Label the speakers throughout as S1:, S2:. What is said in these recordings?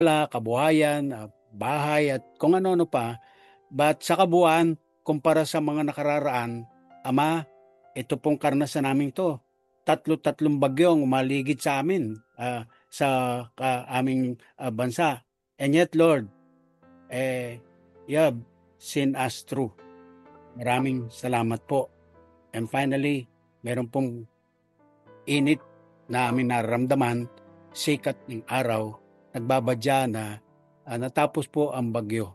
S1: kabuhayan, bahay at kung ano-ano pa. But sa kabuuan, kumpara sa mga nakararaan, Ama, ito pong karanasan namin to. Tatlong bagyo ang umaligid sa amin sa aming bansa. And yet, Lord, you have seen us through. Maraming salamat po. And finally, meron pong init na aming nararamdaman, sikat ng araw, nagbabadya na natapos po ang bagyo.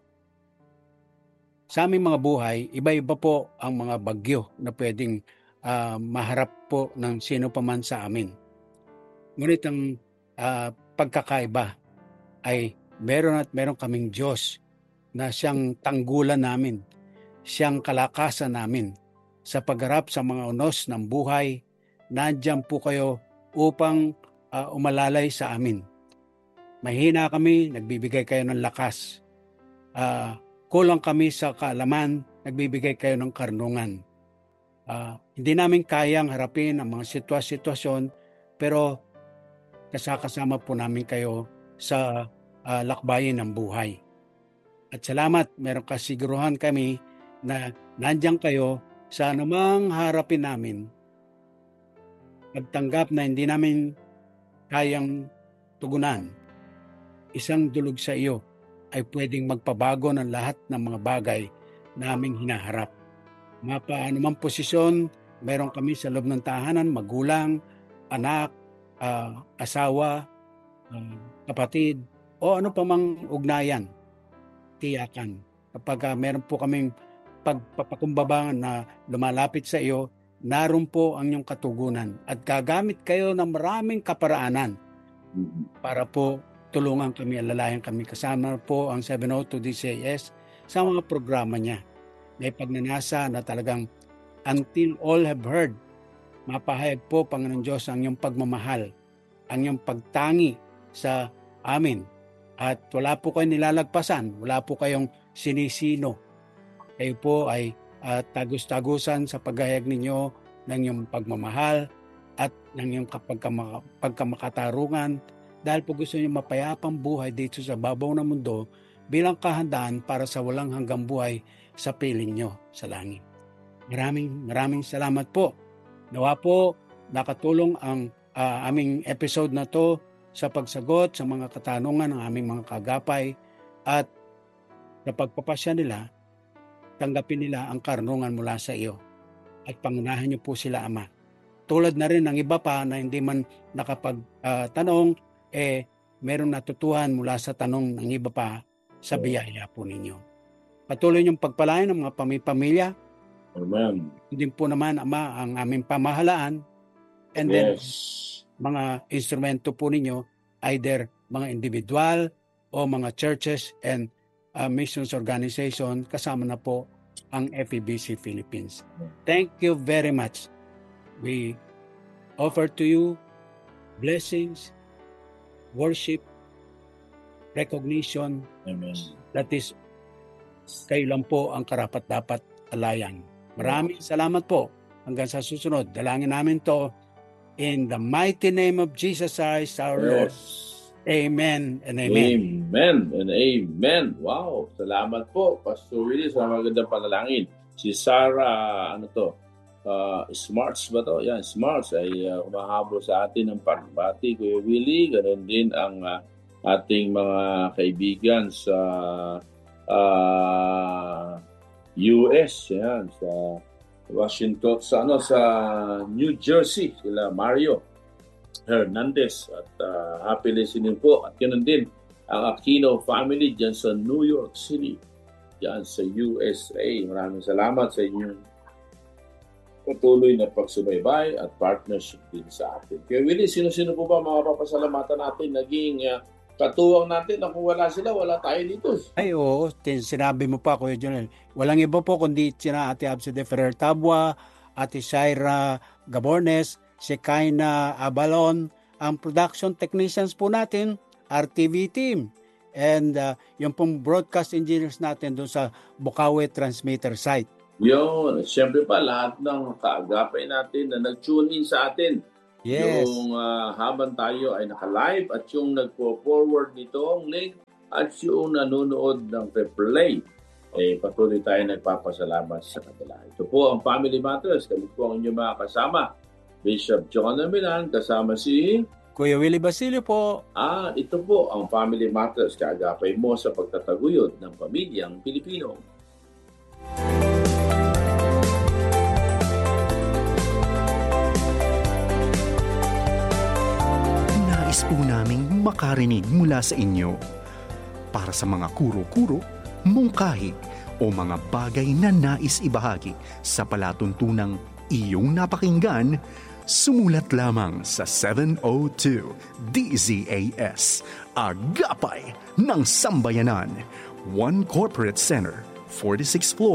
S1: Sa aming mga buhay, iba-iba po ang mga bagyo na pwedeng maharap po ng sino paman sa amin. Ngunit ang pagkakaiba ay meron kaming Diyos na siyang tanggulan namin, siyang kalakasan namin sa pagharap sa mga unos ng buhay. Nandiyan po kayo upang umalalay sa amin. Mahina kami, nagbibigay kayo ng lakas. Kulang kami sa kaalaman, nagbibigay kayo ng karunungan. Hindi namin kayang harapin ang mga sitwasyon, pero kasama po namin kayo sa lakbayin ng buhay. At salamat, meron kasiguruhan kami na nandiyan kayo sa anumang harapin namin. Pagtanggap na hindi namin kayang tugunan, isang dulog sa iyo ay pwedeng magpabago ng lahat ng mga bagay na aming hinaharap. Mapaano mang posisyon, meron kami sa loob ng tahanan, magulang, anak, asawa, kapatid, o ano pa mang ugnayan, tiyakan. Kapag meron po kaming pagpapakumbaba na lumalapit sa iyo, naroon po ang iyong katugunan at gagamit kayo ng maraming kaparaanan para po tulungan kami, alalayan kami. Kasama po ang 702 DCIS sa mga programa niya. May pagnanasa na talagang until all have heard, mapahayag po, Panginoon Diyos, ang iyong pagmamahal, ang iyong pagtangi sa amin. At wala po kayong nilalagpasan, wala po kayong sinisino. Kayo po ay tagus-tagusan sa paghayag ninyo ng iyong pagmamahal at ng iyong pagkamakatarungan, dahil po gusto niyo mapayapang buhay dito sa babaw ng mundo bilang kahandaan para sa walang hanggang buhay sa piling niyo sa langit. Maraming salamat po. Nawa po nakatulong ang aming episode na to sa pagsagot sa mga katanungan ng aming mga kagapay, at sa pagpapasya nila, tanggapin nila ang karunungan mula sa iyo at pangunahan niyo po sila, Ama. Tulad na rin ng iba pa na hindi man nakapagtanong, meron natutuhan mula sa tanong ng iba pa sa biyaya po ninyo. Patuloy niyong pagpalain ng mga pamilya.
S2: Amen.
S1: Hindi po naman, Ama, ang aming pamahalaan, and then mga instrumento po ninyo, either mga individual o mga churches and missions organization, kasama na po ang FEBC Philippines. Thank you very much. We offer to you blessings, worship, recognition.
S2: Amen.
S1: That is, kayo lang po ang karapat-dapat alayan. Maraming salamat po. Hanggang sa susunod, dalangin namin to in the mighty name of Jesus Christ our Lord. Amen and amen.
S2: Amen and amen. Wow, salamat po, Pastor Willie, sa magandang panalangin. Si Sarah, Smarts ba to? Yan, Smarts ay humahabol sa atin ng pagbati, Kuya Willie. Ganon din ang ating mga kaibigan sa US, yan, sa Washington, sa New Jersey, sila Mario Hernandez, at happy listening po. At ganoon din ang Aquino family dyan sa New York City, dyan sa USA. Maraming salamat sa inyong patuloy na pagsubaybay at partnership din sa atin. Kaya Willie, sino-sino po ba mga papasalamatan natin naging katuwang natin na kung wala sila, wala tayo dito?
S1: Ay, oo. Sinabi mo pa, Kuya Jonel. Walang iba po kundi sina Ate Abse de Ferrer Tabua, Ate Shaira Gabornes, si Kaina Abalon, ang production technicians po natin, RTV team, and yung pong broadcast engineers natin doon sa Bukawi Transmitter site.
S2: Yun. Siyempre pa, lahat ng kaagapay natin na nag-tune in sa atin
S1: Yes.
S2: Yung habang tayo ay naka-live at yung nagpo-forward nitong link at yung nanonood ng replay, patuloy tayo nagpapasalamat sa kanila. Ito po ang Family Matters. Kami po ang inyong mga kasama. Bishop John Milan, kasama si...
S1: Kuya Willie Basilio po.
S2: Ito po ang Family Matters. Kaagapay mo sa pagtataguyod ng pamilyang Pilipino.
S3: Nais po naming makarinig mula sa inyo. Para sa mga kuro-kuro, mungkahi o mga bagay na nais ibahagi sa palatuntunang iyong napakinggan, sumulat lamang sa 702 DZAS, Agapay ng Sambayanan, 1 Corporate Center, 46th floor.